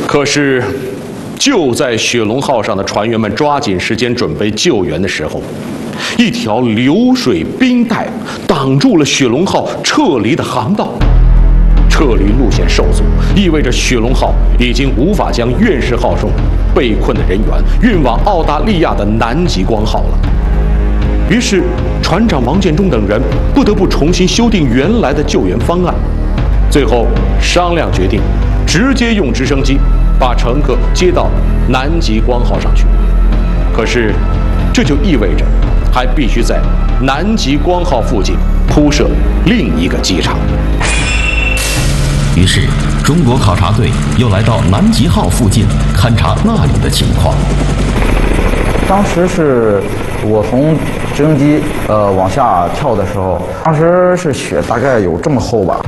可是，就在雪龙号上的船员们抓紧时间准备救援的时候，一条流水冰带挡住了雪龙号撤离的航道。撤离路线受阻，意味着雪龙号已经无法将院士号中被困的人员运往澳大利亚的南极光号了。于是，船长王建中等人不得不重新修订原来的救援方案。最后商量决定，直接用直升机把乘客接到南极光号上去。可是，这就意味着还必须在南极光号附近铺设另一个机场。 于是，中国考察队又来到南极号附近勘察那里的情况。 当时是我从直升机往下跳的时候，当时是雪大概有这么厚吧。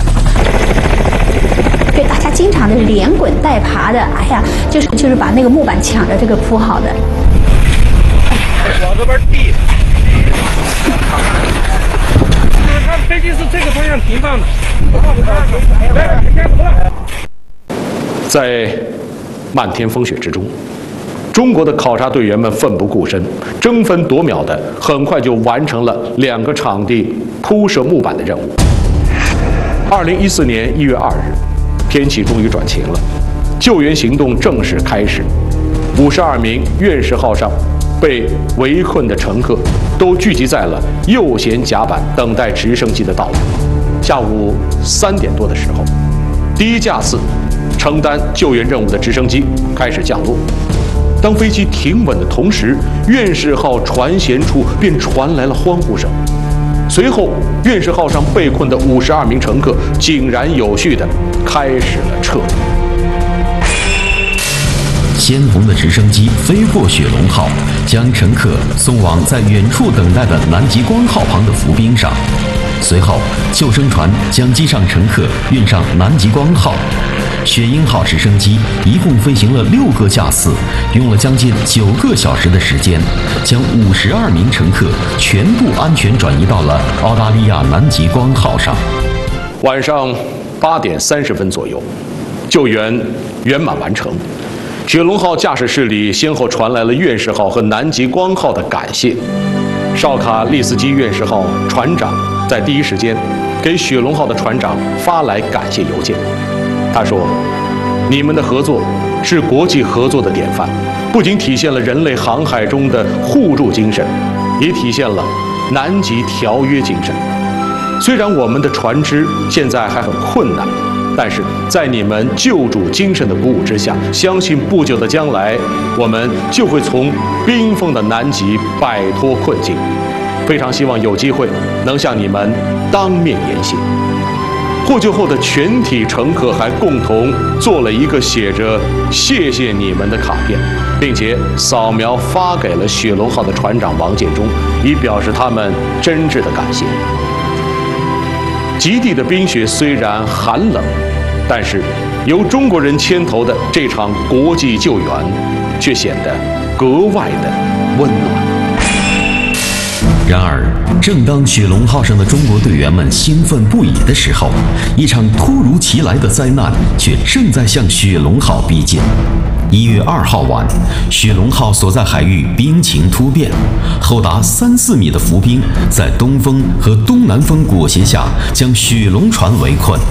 对，大家经常的连滚带爬的，哎呀，就是把那个木板抢着这个铺好的。 往这边递。就是它飞机是这个方向停放的。 在漫天风雪之中，中国的考察队员们奋不顾身，争分夺秒的，很快就完成了2个场地铺设木板的任务。2014年1月2日，天气终于转晴了，救援行动正式开始。52名院士号上被围困的乘客都聚集在了右舷甲板，等待直升机的到来。下午3点多的时候，第一架次承担救援任务的直升机开始降落。当飞机停稳的同时，院士号船舷处便传来了欢呼声。随后，院士号上被困的52名乘客井然有序地开始了撤离。 鲜红的直升机飞过雪龙号，将乘客送往在远处等待的南极光号旁的浮冰上。随后，救生船将机上乘客运上南极光号。雪鹰号直升机一共飞行了6个架次，用了将近9个小时的时间，将52名乘客全部安全转移到了澳大利亚南极光号上。 晚上8点30分左右，救援圆满完成。雪龙号驾驶室里先后传来了院士号和南极光号的感谢。绍卡利斯基院士号船长在第一时间给雪龙号的船长发来感谢邮件。他说：“你们的合作是国际合作的典范，不仅体现了人类航海中的互助精神，也体现了南极条约精神。虽然我们的船只现在还很困难，但是在你们救助精神的鼓舞之下，相信不久的将来，我们就会从冰封的南极摆脱困境。非常希望有机会能向你们当面言谢。”获救后的全体乘客还共同做了一个写着“谢谢你们”的卡片，并且扫描发给了雪龙号的船长王建中，以表示他们真挚的感谢。极地的冰雪虽然寒冷，但是由中国人牵头的这场国际救援却显得格外的温暖。 然而，正当雪龙号上的中国队员们兴奋不已的时候，一场突如其来的灾难却正在向雪龙号逼近。1月2号晚，雪龙号所在海域冰情突变，厚达3-4米的浮冰在东风和东南风裹挟下，将雪龙船围困。